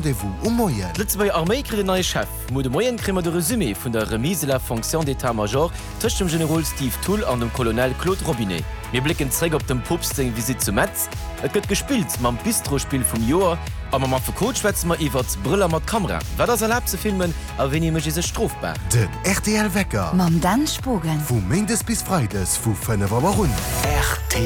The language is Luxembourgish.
Rendezvous Moyen. Letzt bei Armee kre neue Chef. Mo de Moyen krimmer de Resümé vun der Remise la Fonction d'État-Major tëcht dem General Steve Tull an dem Colonel Claude Robinet. Wir blicken zräg op dem Popsting Visit zu Metz. Et gëtt gespielt mam Bistrospiel vum Joer, a mat ver Coachschwätzmer iwwer Brüller mat Kamera. Wer das erlaubt ze filmen, a wenn ihr se strofbar. Den RTL Wecker. Mam Dan Spogen. Vu Mendes bis Freides vu 5 Uhr rund. RTL.